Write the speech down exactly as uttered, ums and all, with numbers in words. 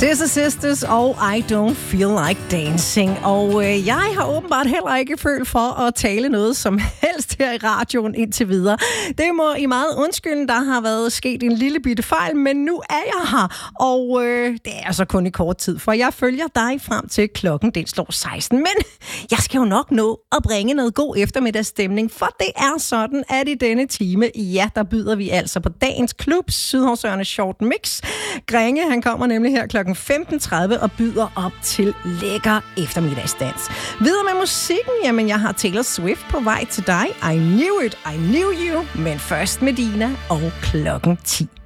Sister Sisters og I Don't Feel Like Dancing. Og øh, jeg har åbenbart heller ikke følt for at tale noget som helst her i radioen indtil videre. Det må I meget undskylde, der har været sket en lille bitte fejl, men nu er jeg her. Og øh, det er altså kun i kort tid, for jeg følger dig frem til klokken, den slår seksten. Men jeg skal jo nok nå at bringe noget god eftermiddagsstemning, for det er sådan, at i denne time, ja, der byder vi altså på dagens klub, Sydhavsøernes Short Mix. Grænge, han kommer nemlig her klokken femten tredive og byder op til lækker eftermiddagsdans. Videre med musikken, jamen jeg har Taylor Swift på vej til dig. I knew it, I knew you, men først Medina og klokken ti.